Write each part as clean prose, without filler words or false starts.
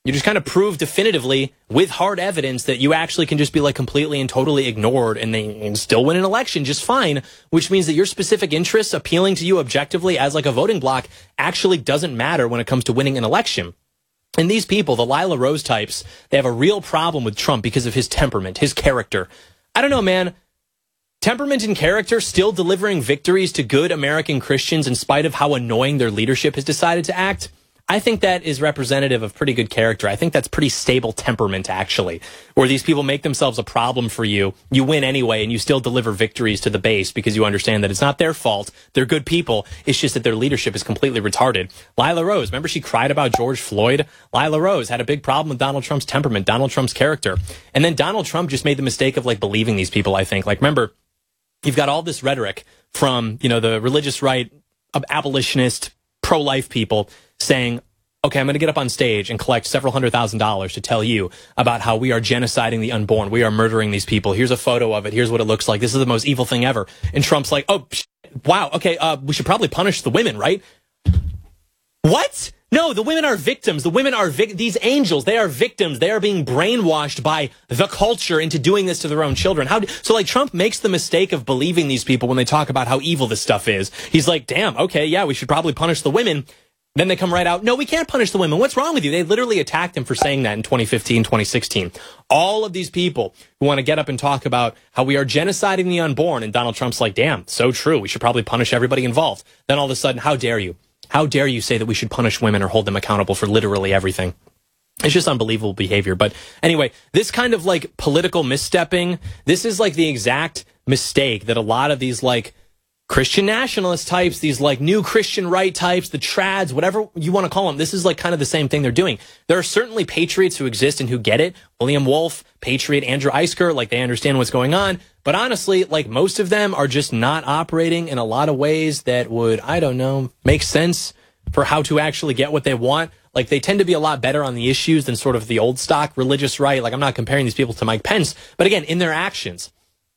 You just kind of prove definitively with hard evidence that you actually can just be like completely and totally ignored and they still win an election just fine, which means that your specific interests appealing to you objectively as like a voting bloc actually doesn't matter when it comes to winning an election. And these people, the Lila Rose types, they have a real problem with Trump because of his temperament, his character. I don't know, man. Temperament and character still delivering victories to good American Christians in spite of how annoying their leadership has decided to act. I think that is representative of pretty good character. I think that's pretty stable temperament, actually, where these people make themselves a problem for you. You win anyway, and you still deliver victories to the base because you understand that it's not their fault. They're good people. It's just that their leadership is completely retarded. Lila Rose, remember she cried about George Floyd? Lila Rose had a big problem with Donald Trump's temperament, Donald Trump's character. And then Donald Trump just made the mistake of like believing these people, I think. Like, remember, you've got all this rhetoric from, you know, the religious right, abolitionist, pro-life people saying, okay, I'm going to get up on stage and collect several $100,000 to tell you about how we are genociding the unborn. We are murdering these people. Here's a photo of it. Here's what it looks like. This is the most evil thing ever. And Trump's like, oh, wow. Okay, we should probably punish the women, right? What? No, the women are victims. The women are these angels. They are victims. They are being brainwashed by the culture into doing this to their own children. So like Trump makes the mistake of believing these people when they talk about how evil this stuff is. He's like, damn, okay, yeah, we should probably punish the women. Then they come right out, no, we can't punish the women. What's wrong with you? They literally attacked him for saying that in 2015, 2016. All of these people who want to get up and talk about how we are genociding the unborn, and Donald Trump's like, damn, so true. We should probably punish everybody involved. Then all of a sudden, how dare you? How dare you say that we should punish women or hold them accountable for literally everything? It's just unbelievable behavior. But anyway, this kind of like political misstepping, this is like the exact mistake that a lot of these like Christian nationalist types, these like new Christian right types, the trads, whatever you want to call them, this is like kind of the same thing they're doing. There are certainly patriots who exist and who get it. William Wolf, patriot, Andrew Eisker, like they understand what's going on. But honestly, like most of them are just not operating in a lot of ways that would, I don't know, make sense for how to actually get what they want. Like they tend to be a lot better on the issues than sort of the old stock religious right. Like I'm not comparing these people to Mike Pence, but again, in their actions,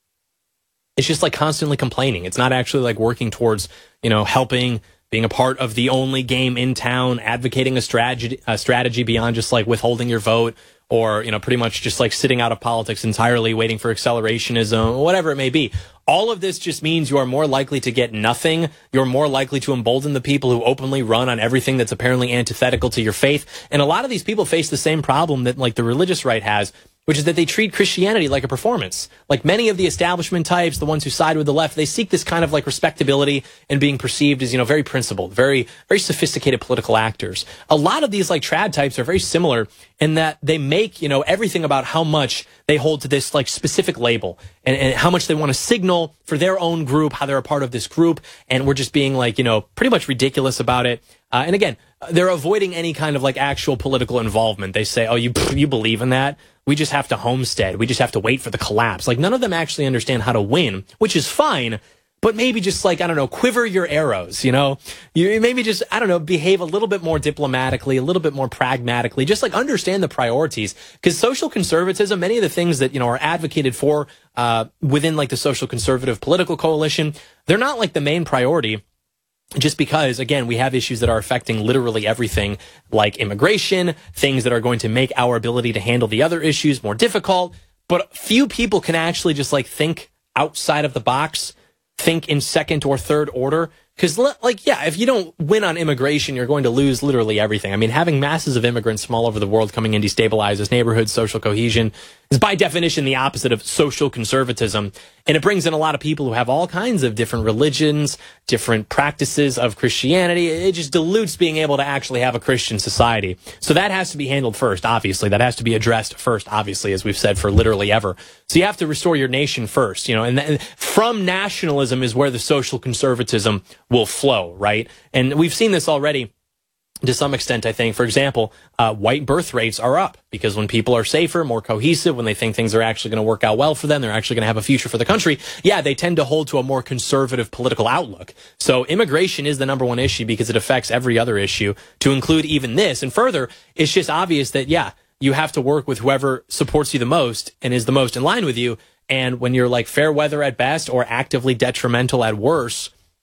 it's just like constantly complaining. It's not actually like working towards, you know, helping, being a part of the only game in town, advocating a strategy beyond just like withholding your vote or, you know, pretty much just like sitting out of politics entirely, waiting for accelerationism, whatever it may be. All of this just means you are more likely to get nothing. You're more likely to embolden the people who openly run on everything that's apparently antithetical to your faith. And a lot of these people face the same problem that like the religious right has, which is that they treat Christianity like a performance. Like many of the establishment types, the ones who side with the left, they seek this kind of like respectability and being perceived as, you know, very principled, very, very sophisticated political actors. A lot of these like trad types are very similar in that they make, you know, everything about how much they hold to this like specific label and how much they want to signal for their own group, how they're a part of this group. And we're just being like, you know, pretty much ridiculous about it. And again, they're avoiding any kind of like actual political involvement. They say, oh, you believe in that? We just have to homestead. We just have to wait for the collapse. Like none of them actually understand how to win, which is fine. But maybe just like, I don't know, quiver your arrows, you know? You maybe just, I don't know, behave a little bit more diplomatically, a little bit more pragmatically, just like understand the priorities. Because social conservatism, many of the things that, you know, are advocated for within like the social conservative political coalition, they're not like the main priority. Just because, again, we have issues that are affecting literally everything, like immigration, things that are going to make our ability to handle the other issues more difficult. But few people can actually just like think outside of the box, think in second or third order. Because, like, yeah, if you don't win on immigration, you're going to lose literally everything. I mean, having masses of immigrants from all over the world coming in destabilizes neighborhoods, social cohesion is by definition the opposite of social conservatism. And it brings in a lot of people who have all kinds of different religions, different practices of Christianity. It just dilutes being able to actually have a Christian society. So that has to be handled first, obviously. That has to be addressed first, obviously, as we've said for literally ever. So you have to restore your nation first, you know, and from nationalism is where the social conservatism will flow, right? And we've seen this already to some extent, I think. For example, white birth rates are up because when people are safer, more cohesive, when they think things are actually going to work out well for them, they're actually going to have a future for the country, yeah, they tend to hold to a more conservative political outlook. So immigration is the number one issue because it affects every other issue, to include even this. And further, it's just obvious that, yeah, you have to work with whoever supports you the most and is the most in line with you. And when you're like fair weather at best or actively detrimental at worst,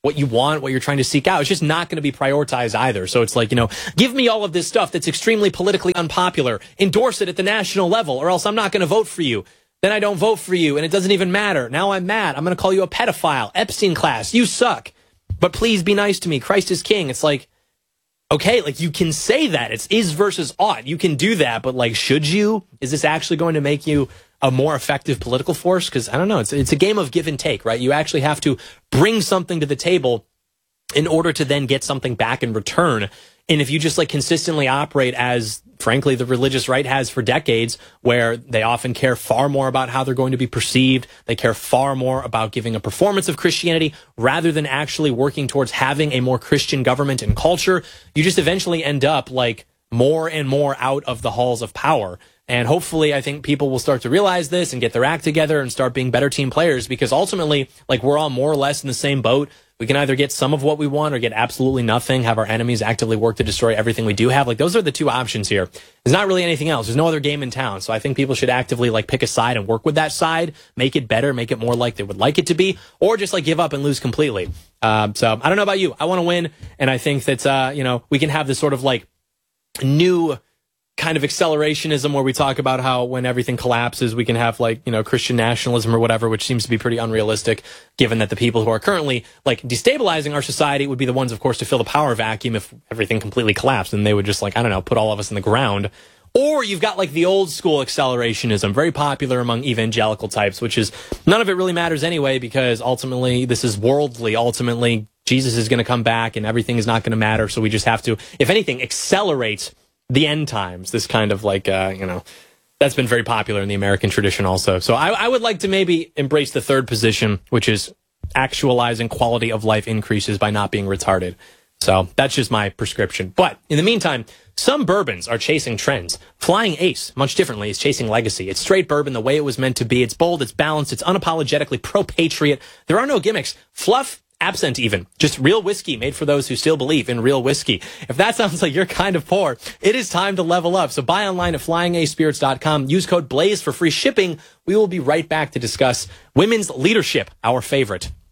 what you want, what you're trying to seek out. It's just not going to be prioritized either. So it's like, give me all of this stuff that's extremely politically unpopular, endorse it at the national level, or else I'm not going to vote for you. Then I don't vote for you, and it doesn't even matter. Now I'm mad. I'm going to call you a pedophile. Epstein class, you suck. But please be nice to me. Christ is king. It's like, okay, like you can say that. It's is versus ought. You can do that, but like, should you? Is this actually going to make you a more effective political force? Because I don't know. It's a game of give and take, right? You actually have to bring something to the table in order to then get something back in return. And if you just like consistently operate as, frankly, the religious right has for decades, where they often care far more about how they're going to be perceived, they care far more about giving a performance of Christianity rather than actually working towards having a more Christian government and culture, you just eventually end up like more and more out of the halls of power. And hopefully, I think people will start to realize this and get their act together and start being better team players, because ultimately, like, we're all more or less in the same boat. We can either get some of what we want or get absolutely nothing, have our enemies actively work to destroy everything we do have. Like, those are the two options here. There's not really anything else. There's no other game in town. So I think people should actively like pick a side and work with that side, make it better, make it more like they would like it to be, or just like give up and lose completely. So I don't know about you. I want to win. And I think that, we can have this sort of like new kind of accelerationism where we talk about how when everything collapses, we can have like, Christian nationalism or whatever, which seems to be pretty unrealistic, given that the people who are currently like destabilizing our society would be the ones, of course, to fill the power vacuum if everything completely collapsed, and they would just like, I don't know, put all of us in the ground. Or you've got like the old school accelerationism, very popular among evangelical types, which is none of it really matters anyway, because ultimately this is worldly. Ultimately, Jesus is going to come back and everything is not going to matter. So we just have to, if anything, accelerate the end times. This kind of like, that's been very popular in the American tradition also. So I would like to maybe embrace the third position, which is actualizing quality of life increases by not being retarded. So that's just my prescription. But in the meantime, some bourbons are chasing trends. Flying Ace, much differently, is chasing legacy. It's straight bourbon the way it was meant to be. It's bold, it's balanced, it's unapologetically pro-patriot. There are no gimmicks. Fluff, absent even. Just real whiskey made for those who still believe in real whiskey. If that sounds like you're kind of poor, it is time to level up. So buy online at flyingacespirits.com. Use code BLAZE for free shipping. We will be right back to discuss women's leadership, our favorite.